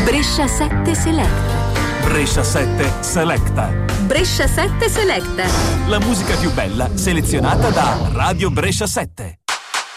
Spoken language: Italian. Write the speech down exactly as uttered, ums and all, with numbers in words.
Brescia sette Selecta. Brescia sette Selecta. Brescia sette Selecta. La musica più bella selezionata da Radio Brescia sette.